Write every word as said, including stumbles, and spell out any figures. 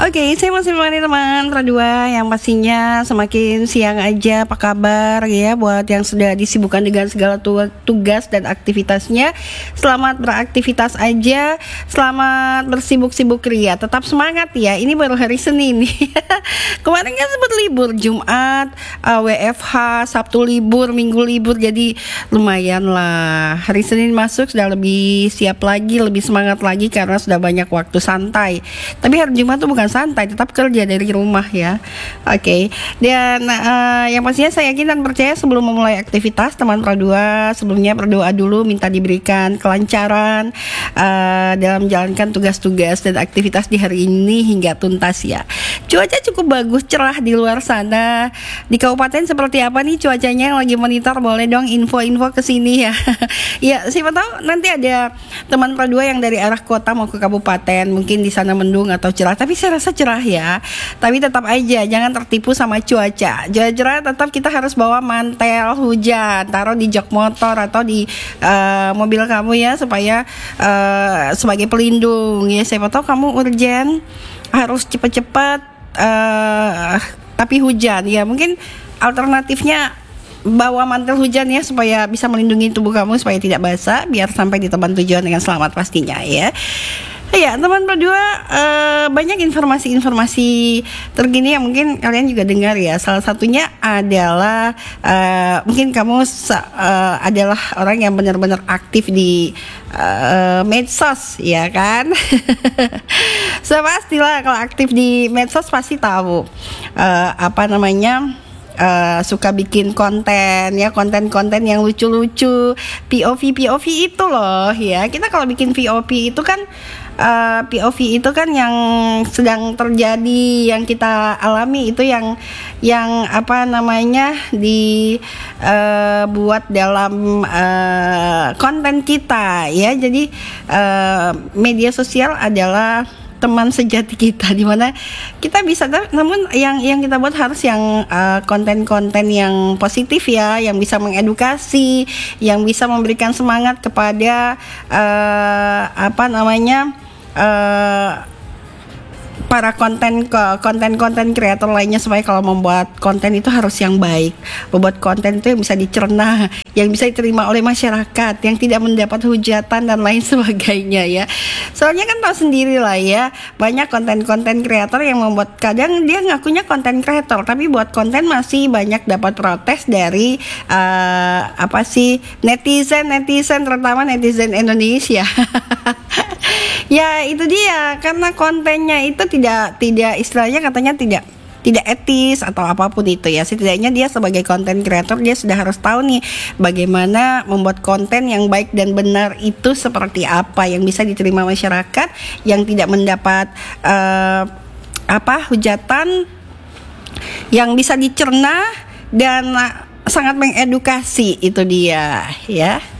Oke, saya masih menemani teman Pradua yang pastinya semakin siang aja. Apa kabar ya buat yang sudah disibukkan dengan segala tu- tugas dan aktivitasnya. Selamat beraktivitas aja, selamat bersibuk-sibuk ria. Tetap semangat ya. Ini baru hari Senin nih. Kemarin kan sempat libur Jumat, uh, W F H, Sabtu libur, Minggu libur, jadi lumayan lah. Hari Senin masuk sudah lebih siap lagi, lebih semangat lagi karena sudah banyak waktu santai. Tapi hari Jumat tuh bukan santai, tetap kerja dari rumah ya. Oke, okay. Dan uh, yang pastinya saya yakin dan percaya sebelum memulai aktivitas teman Pradua sebelumnya berdoa dulu, minta diberikan kelancaran uh, dalam menjalankan tugas-tugas dan aktivitas di hari ini hingga tuntas ya. Cuaca cukup bagus, cerah di luar sana. Di kabupaten seperti apa nih cuacanya yang lagi monitor? Boleh dong info-info ke sini ya. Ya, siapa tahu nanti ada teman Pradua yang dari arah kota mau ke kabupaten, mungkin di sana mendung atau cerah. Tapi saya rasa cerah ya. Tapi tetap aja jangan tertipu sama cuaca. Cerah-cerah tetap kita harus bawa mantel hujan, taruh di jok motor atau di uh, mobil kamu ya, supaya uh, sebagai pelindung ya. Siapa tahu kamu urgen harus cepat-cepat uh, tapi hujan ya. Mungkin alternatifnya bawa mantel hujan ya, supaya bisa melindungi tubuh kamu supaya tidak basah, biar sampai di tempat tujuan dengan selamat pastinya ya. Ya, teman Pradua, uh, banyak informasi-informasi terkini yang mungkin kalian juga dengar ya. Salah satunya adalah uh, mungkin kamu uh, adalah orang yang benar-benar aktif di uh, medsos, ya kan? So pastilah kalau aktif di medsos pasti tahu uh, apa namanya. Uh, suka bikin konten ya, konten-konten yang lucu-lucu, P O V P O V itu loh ya. Kita kalau bikin P O V itu kan uh, P O V itu kan yang sedang terjadi, yang kita alami, itu yang yang apa namanya dibuat uh, dalam uh, konten kita ya. Jadi uh, media sosial adalah teman sejati kita, di mana kita bisa, namun yang yang kita buat harus yang uh, konten-konten yang positif ya, yang bisa mengedukasi, yang bisa memberikan semangat kepada uh, apa namanya uh, para konten konten-konten kreator lainnya, supaya kalau membuat konten itu harus yang baik, membuat konten itu yang bisa dicerna, yang bisa diterima oleh masyarakat, yang tidak mendapat hujatan dan lain sebagainya ya. Soalnya kan tahu sendiri lah ya, banyak konten-konten kreator yang membuat, kadang dia ngakunya konten kreator tapi buat konten masih banyak dapat protes dari uh, apa sih netizen netizen terutama netizen Indonesia. Ya itu dia, karena kontennya itu tidak tidak istilahnya katanya tidak tidak etis atau apapun itu ya. Setidaknya dia sebagai konten kreator dia sudah harus tahu nih bagaimana membuat konten yang baik dan benar itu seperti apa, yang bisa diterima masyarakat, yang tidak mendapat uh, apa hujatan, yang bisa dicerna dan uh, sangat mengedukasi, itu dia ya.